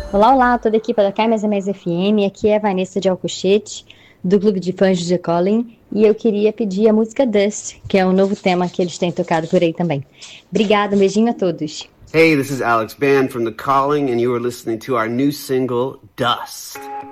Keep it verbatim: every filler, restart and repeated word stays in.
Olá, olá, toda a equipe da K M S M S F M, aqui é a Vanessa de Alcochete, do Clube de Fãs de Colin, e eu queria pedir a música Dust, que é um novo tema que eles têm tocado por aí também. Obrigada, um beijinho a todos. Hey, this is Alex Band from The Calling, and you are listening to our new single, Dust.